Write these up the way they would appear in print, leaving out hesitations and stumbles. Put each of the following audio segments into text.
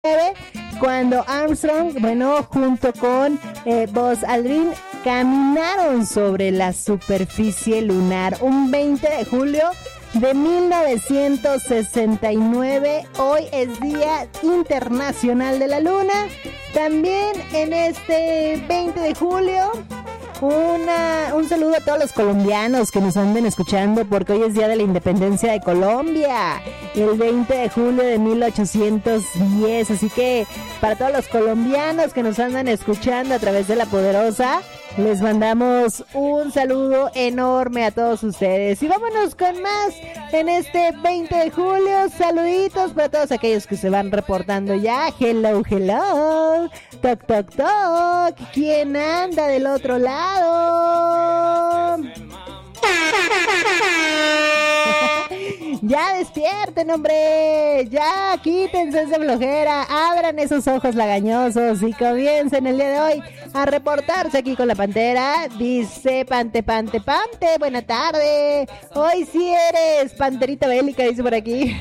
cuando Armstrong, junto con Buzz Aldrin, caminaron sobre la superficie lunar un 20 de julio de 1969. Hoy es Día Internacional de la Luna. También en este 20 de julio, un saludo a todos los colombianos que nos anden escuchando, porque hoy es Día de la Independencia de Colombia, el 20 de julio de 1810. Así que para todos los colombianos que nos andan escuchando a través de La Poderosa, les mandamos un saludo enorme a todos ustedes. Y vámonos con más en este 20 de julio. Saluditos para todos aquellos que se van reportando ya. Hello, hello. Toc, toc, toc. ¿Quién anda del otro lado? Ya despierten, hombre. Ya quítense esa flojera. Abran esos ojos lagañosos y comiencen el día de hoy a reportarse aquí con la Pantera. Dice Pante, Pante, Pante, buena tarde. Hoy sí eres panterita bélica, dice por aquí.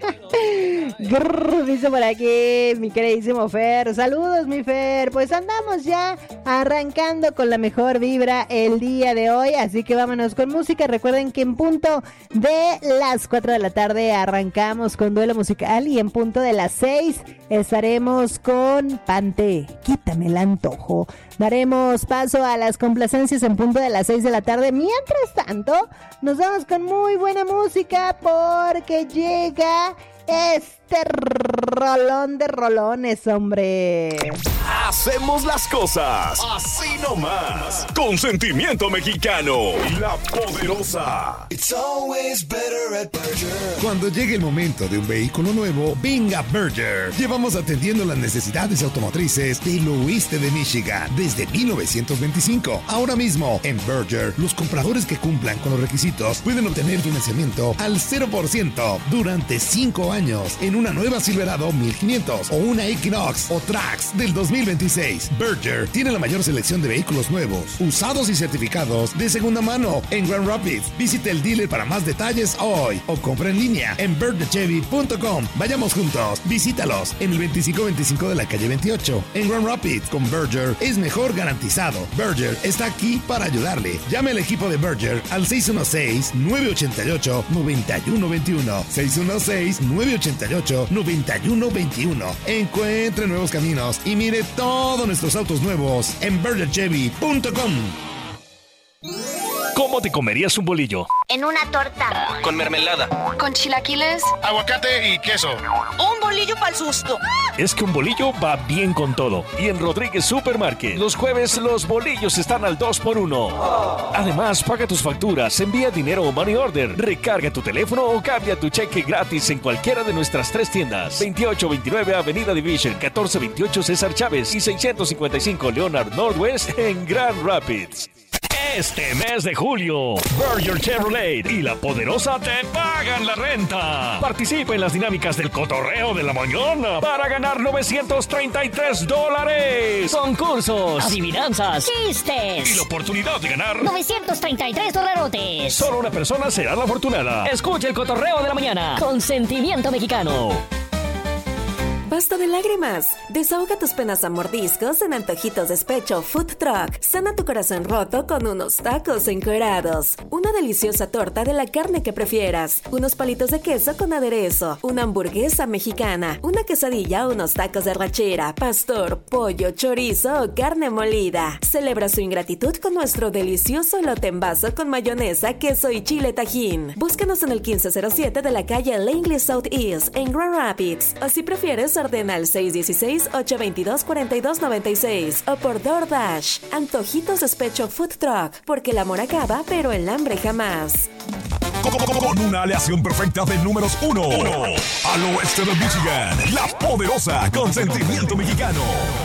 Grrr, dice por aquí mi queridísimo Fer. Saludos, mi Fer. Pues andamos ya arrancando con la mejor vibra el día de hoy, así que vámonos con música. Recuerden que en punto de las 4 de la tarde arrancamos con duelo musical, y en punto de las 6 estaremos con Pante, quítame el antojo. Daremos paso a las complacencias en punto de las 6 de la tarde. Mientras tanto, nos vamos con muy buena música, porque llega este rolón de rolones, hombre. Hacemos las cosas así nomás, con sentimiento mexicano. La Poderosa. It's always better at Berger. Cuando llegue el momento de un vehículo nuevo, venga Berger. Llevamos atendiendo las necesidades automotrices del oeste de Michigan desde 1925. Ahora mismo, en Berger, los compradores que cumplan con los requisitos pueden obtener financiamiento al 0% durante 5 años en una nueva Silverado 1500 o una Equinox o Trax del 2026. Berger tiene la mayor selección de vehículos nuevos, usados y certificados de segunda mano en Grand Rapids. Visite el dealer para más detalles hoy o compra en línea en bergerchevy.com. Vayamos juntos, visítalos en el 2525 de la calle 28 en Grand Rapids. Con Berger es mejor garantizado. Berger está aquí para ayudarle. Llame al equipo de Berger al 616-988-9121. 616-988-9121. Encuentre nuevos caminos y mire todos nuestros autos nuevos en bergerchevy.com. ¿Cómo te comerías un bolillo? En una torta. Con mermelada. Con chilaquiles. Aguacate y queso. Un bolillo para el susto. Es que un bolillo va bien con todo. Y en Rodríguez Supermarket, los jueves los bolillos están al 2x1. Además, paga tus facturas, envía dinero o money order, recarga tu teléfono o cambia tu cheque gratis en cualquiera de nuestras 3 tiendas. 2829 Avenida Division, 1428 César Chávez y 655 Leonard Northwest en Grand Rapids. Este mes de julio, Berger Chevrolet y La Poderosa te pagan la renta. Participa en las dinámicas del cotorreo de la mañana para ganar $933. Concursos, adivinanzas, chistes y la oportunidad de ganar $933. Solo una persona será la afortunada. Escucha el cotorreo de la mañana con sentimiento mexicano. Basta de lágrimas. Desahoga tus penas a mordiscos en Antojitos Despecho Food Truck. Sana tu corazón roto con unos tacos encuerados. Una deliciosa torta de la carne que prefieras. Unos palitos de queso con aderezo. Una hamburguesa mexicana. Una quesadilla o unos tacos de rachera, pastor, pollo, chorizo o carne molida. Celebra su ingratitud con nuestro delicioso elote en vaso con mayonesa, queso y chile tajín. Búscanos en el 1507 de la calle Langley Southeast en Grand Rapids. O si prefieres, ordena al 616-822-4296 o por DoorDash. Antojitos Despecho Food Truck, porque el amor acaba, pero el hambre jamás. Con una aleación perfecta de números 1 al oeste de Michigan, La Poderosa con sentimiento mexicano.